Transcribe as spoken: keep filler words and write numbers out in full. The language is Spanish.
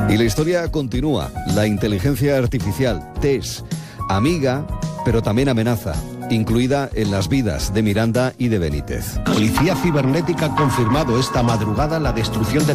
Y la historia continúa. La inteligencia artificial, Tess, amiga, pero también amenaza, incluida en las vidas de Miranda y de Benítez. Policía cibernética ha confirmado esta madrugada la destrucción de